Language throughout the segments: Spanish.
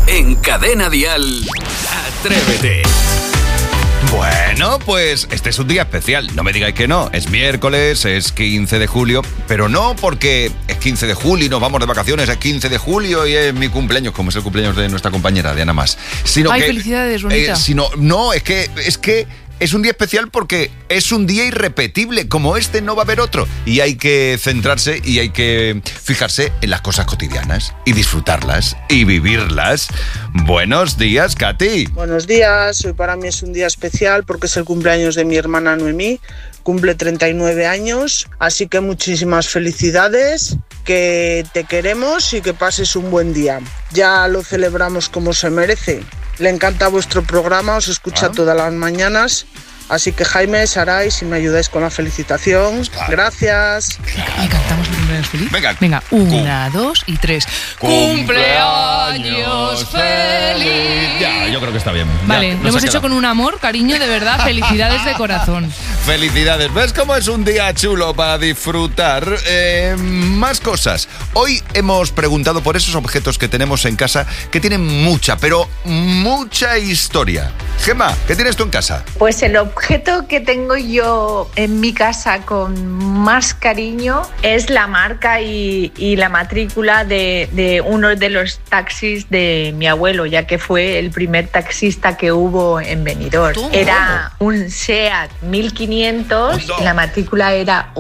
En Cadena Dial, Atrévete. Bueno, pues este es un día especial, no me digáis que no. Es miércoles, es 15 de julio, pero no porque es 15 de julio y nos vamos de vacaciones, es 15 de julio y es mi cumpleaños, como es el cumpleaños de nuestra compañera, de Ana Más. Ay, felicidades, bonita. Es que es un día especial porque es un día irrepetible, como este no va a haber otro. Y hay que centrarse y hay que fijarse en las cosas cotidianas y disfrutarlas y vivirlas. Buenos días, Katy. Buenos días, hoy para mí es un día especial porque es el cumpleaños de mi hermana Noemí, cumple 39 años, así que muchísimas felicidades, que te queremos y que pases un buen día. Ya lo celebramos como se merece. Le encanta vuestro programa, os escucha todas las mañanas. Así que Jaime, Saray, si me ayudáis con la felicitación, pues claro. Gracias. ¿Le cantamos el cumpleaños feliz? Venga, 1, 2 y 3. ¡Cumpleaños feliz! Ya, yo creo que está bien. Vale, lo hemos hecho con un amor, cariño, de verdad. Felicidades de corazón. Felicidades. ¿Ves cómo es un día chulo para disfrutar? Más cosas. Hoy hemos preguntado por esos objetos que tenemos en casa que tienen mucha, pero mucha historia. Gemma, ¿qué tienes tú en casa? Pues el objeto que tengo yo en mi casa con más cariño es la marca y la matrícula de uno de los taxis de mi abuelo, ya que fue el primer taxista que hubo en Benidorm. Era un SEAT 1500, la matrícula era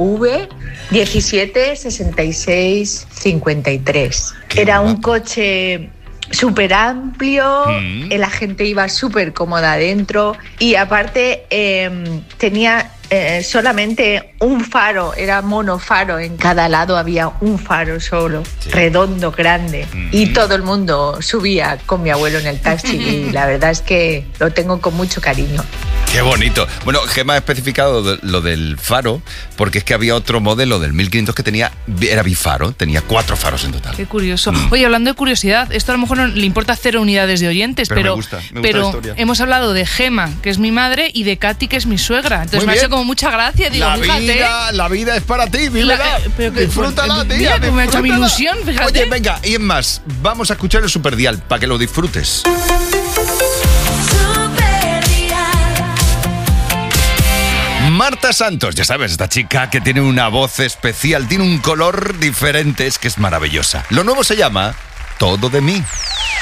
V176653. Era un coche súper amplio, la gente iba súper cómoda dentro y aparte tenía solamente un faro, era monofaro, en cada lado había un faro solo, redondo, grande, y todo el mundo subía con mi abuelo en el taxi y la verdad es que lo tengo con mucho cariño. ¡Qué bonito! Bueno, Gemma ha especificado lo del faro, porque es que había otro modelo del 1500 que era bifaro, tenía 4 faros en total. Qué curioso. Oye, hablando de curiosidad, esto a lo mejor no le importa 0 unidades de oyentes, pero me gusta la historia. Hemos hablado de Gemma, que es mi madre, y de Katy, que es mi suegra. Entonces me ha hecho como mucha gracia. Digo, la vida es para ti, vívela. Disfrútala, tía. Mira, me ha hecho mi ilusión, fíjate. Oye, venga, y es más, vamos a escuchar el Superdial para que lo disfrutes. Marta Santos, ya sabes, esta chica que tiene una voz especial, tiene un color diferente, es que es maravillosa. Lo nuevo se llama Todo de mí.